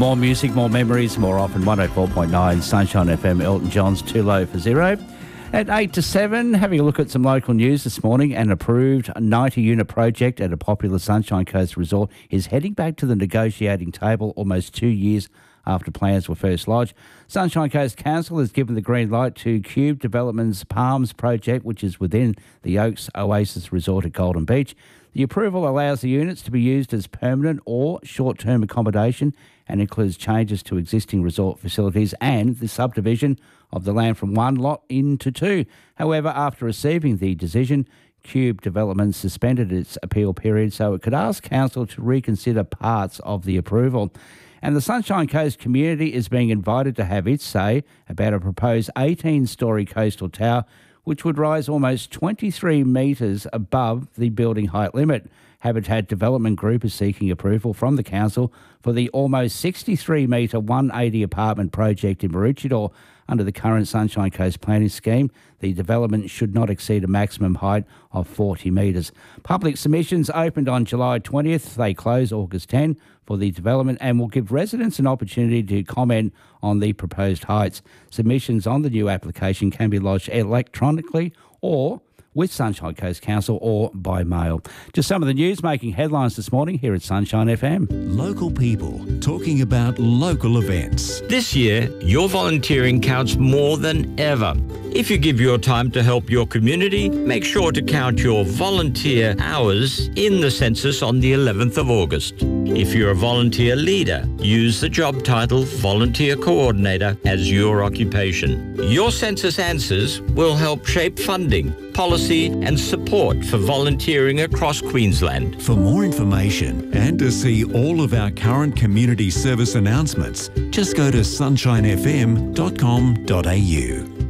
More music, more memories, more often. 104.9 Sunshine FM, Elton John's Too Low for Zero. At 8 to 7, having a look at some local news this morning. An approved 90-unit project at a popular Sunshine Coast resort is heading back to the negotiating table almost 2 years after plans were first lodged. Sunshine Coast Council has given the green light to Cube Development's Palms project, which is within the Oaks Oasis Resort at Golden Beach. The approval allows the units to be used as permanent or short-term accommodation and includes changes to existing resort facilities and the subdivision of the land from one lot into two. However, after receiving the decision, Cube Development suspended its appeal period so it could ask Council to reconsider parts of the approval. And the Sunshine Coast community is being invited to have its say about a proposed 18-storey coastal tower which would rise almost 23 metres above the building height limit. Habitat Development Group is seeking approval from the council for the almost 63-metre 180 apartment project in Maroochydore. Under the current Sunshine Coast planning scheme, the development should not exceed a maximum height of 40 metres. Public submissions opened on July 20th. They close August 10 for the development and will give residents an opportunity to comment on the proposed heights. Submissions on the new application can be lodged electronically or with Sunshine Coast Council or by mail. Just some of the news making headlines this morning here at Sunshine FM. Local people talking about local events. This year, your volunteering counts more than ever. If you give your time to help your community, make sure to count your volunteer hours in the census on the 11th of August. If you're a volunteer leader, use the job title Volunteer Coordinator as your occupation. Your census answers will help shape funding, policy and support for volunteering across Queensland. For more information and to see all of our current community service announcements, just go to sunshinefm.com.au.